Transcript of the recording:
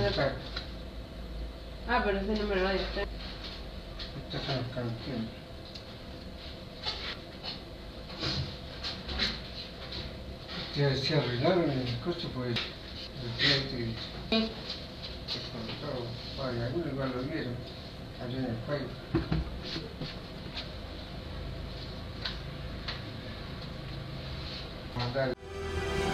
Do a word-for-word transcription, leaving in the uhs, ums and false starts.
contacto. Ah, pero ese número no es usted. Estas son las canciones. Ya se arreglaron el coche, pues el cliente Sí. se contó, bueno, algunos igual lo vieron, allá en el Facebook. Mandar